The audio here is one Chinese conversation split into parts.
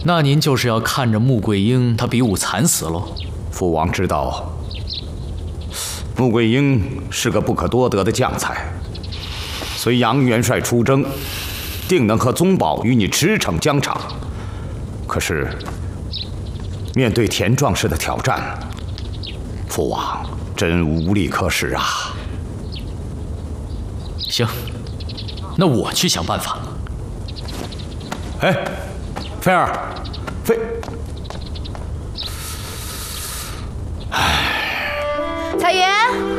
那您就是要看着穆桂英她比武惨死喽？ 父王知道，穆桂英是个不可多得的将才，随杨元帅出征，定能和宗保与你驰骋疆场。可是，面对田壮士的挑战，父王真无力可施啊。 行，那我去想办法。 哎，菲儿，菲， 彩云，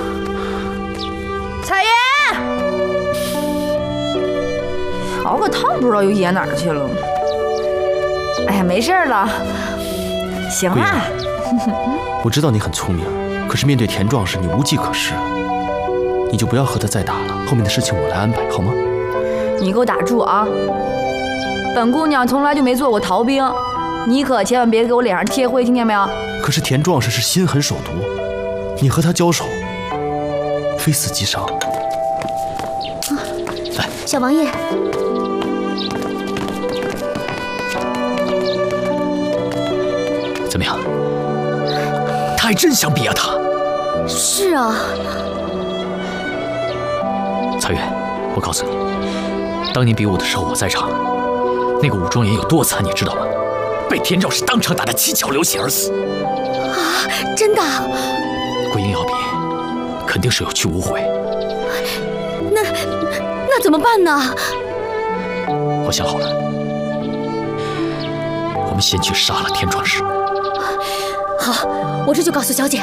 彩云，熬个汤不知道又掖哪儿去了。哎呀，没事了，行啊。 我知道你很聪明，可是面对田壮士，你无计可施。你就不要和他再打了，后面的事情我来安排，好吗？ 你给我打住啊！本姑娘从来就没做过逃兵，你可千万别给我脸上贴灰，听见没有？ 可是田壮士是心狠手毒，你和他交手，非死即伤。来， 小王爷， 怎么样？他还真想比啊他。 是啊。 彩云，我告诉你，当年比武的时候我在场，那个武状元有多惨，你知道吗？被田壮士当场打得七窍流血而死。 啊，真的？ 桂英要比，肯定是有去无回。 那怎么办呢？ 我想好了，我们先去杀了田壮士。 好，我这就告诉小姐。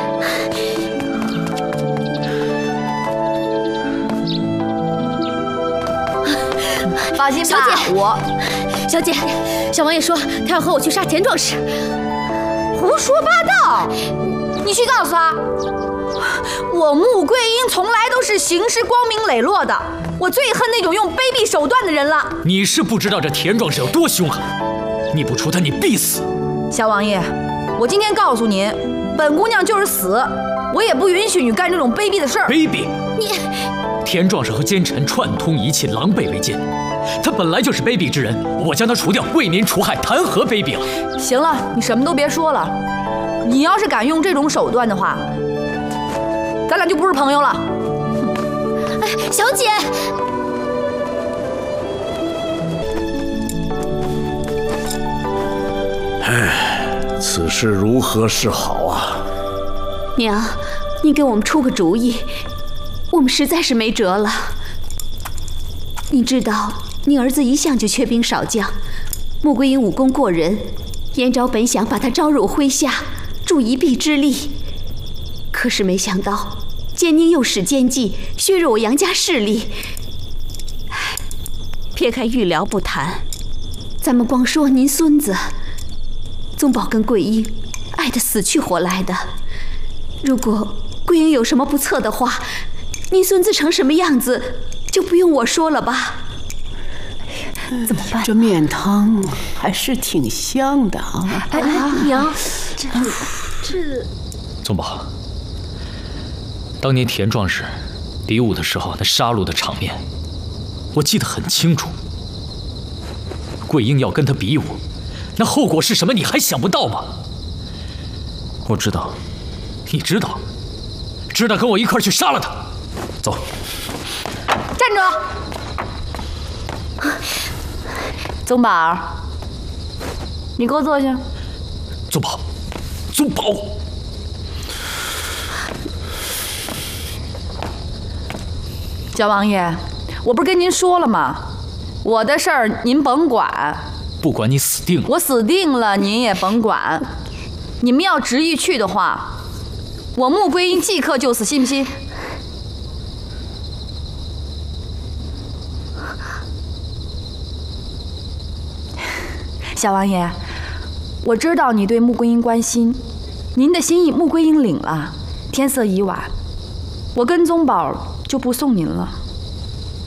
放心吧， 小姐，小姐，小王爷说他要和我去杀田壮士。 胡说八道！你去告诉他，我穆桂英从来都是行事光明磊落的，我最恨那种用卑鄙手段的人了。 你是不知道这田壮士有多凶狠，你不除他，你必死。 小王爷，我今天告诉您，本姑娘就是死，我也不允许你干这种卑鄙的事儿。 卑鄙！ 你， 田壮士和奸臣串通一气，狼狈为奸。他本来就是卑鄙之人，我将他除掉，为您除害，谈何卑鄙了？ 行了，你什么都别说了。你要是敢用这种手段的话，咱俩就不是朋友了。 哎，小姐， 唉，此事如何是好啊？ 娘，你给我们出个主意，我们实在是没辙了。你知道，你儿子一向就缺兵少将，穆桂英武功过人，燕昭本想把他招入麾下，助一臂之力，可是没想到奸宁又使奸计，削弱我杨家势力。撇开预疗不谈，咱们光说您孙子，宗保跟桂英爱得死去活来的。如果桂英有什么不测的话，您孙子成什么样子，就不用我说了吧？怎么办？ 这面汤还是挺香的啊！ 哎，娘， 宗保，当年田壮士比武的时候，那杀戮的场面，我记得很清楚。桂英要跟他比武，那后果是什么？你还想不到吗？ 我知道。 你知道？知道跟我一块去杀了他。走。 站住！宗保，你给我坐下。 宗保，宗保。 小王爷，我不是跟您说了吗？我的事儿您甭管。 不管你死定了。 我死定了，您也甭管。你们要执意去的话，我穆桂英即刻就死，信不信？小王爷，我知道你对穆桂英关心，您的心意穆桂英领了。天色已晚，我跟宗保就不送您了。